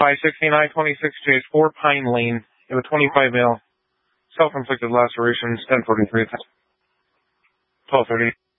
56926 Chase 4 Pine Lane. You have a 25 mil self-inflicted lacerations, 1043. 1230.